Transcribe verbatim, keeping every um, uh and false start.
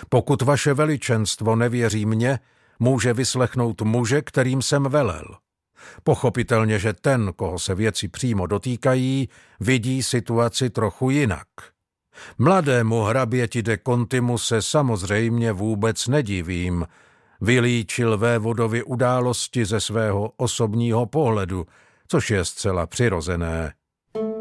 Pokud vaše veličenstvo nevěří mně, může vyslechnout muže, kterým jsem velel. Pochopitelně, že ten, koho se věci přímo dotýkají, vidí situaci trochu jinak. Mladému hraběti de Contimu se samozřejmě vůbec nedivím. Vylíčil vévodovi události ze svého osobního pohledu, což je zcela přirozené.